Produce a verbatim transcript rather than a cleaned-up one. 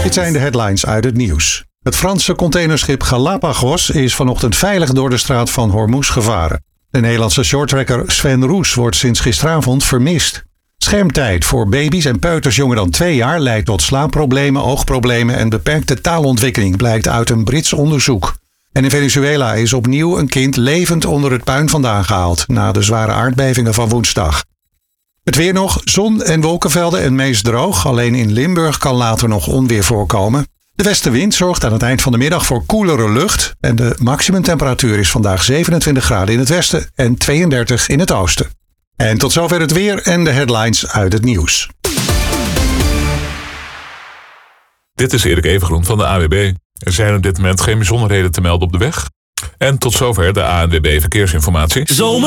Dit zijn de headlines uit het nieuws. Het Franse containerschip Galapagos is vanochtend veilig door de straat van Hormuz gevaren. De Nederlandse shorttracker Sven Roes wordt sinds gisteravond vermist. Schermtijd voor baby's en peuters jonger dan twee jaar leidt tot slaapproblemen, oogproblemen en beperkte taalontwikkeling, blijkt uit een Brits onderzoek. En in Venezuela is opnieuw een kind levend onder het puin vandaan gehaald na de zware aardbevingen van woensdag. Het weer nog, zon en wolkenvelden en meest droog. Alleen in Limburg kan later nog onweer voorkomen. De westenwind zorgt aan het eind van de middag voor koelere lucht. En de maximumtemperatuur is vandaag zevenentwintig graden in het westen en tweeëndertig in het oosten. En tot zover het weer en de headlines uit het nieuws. Dit is Erik Evengroen van de A W B. Er zijn op dit moment geen bijzonderheden te melden op de weg. En tot zover de A N W B Verkeersinformatie. Zomer.